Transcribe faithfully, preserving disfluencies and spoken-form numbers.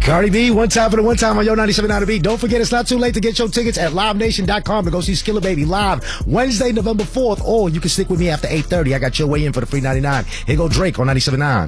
Cardi B, one time for the one time on Yo ninety-seven point nine The Beat. Don't forget, it's not too late to get your tickets at live nation dot com to go see Skilla Baby live Wednesday, November fourth. Or you can stick with me after eight thirty. I got your way in for the free ninety-nine. Here go Drake on ninety-seven point nine.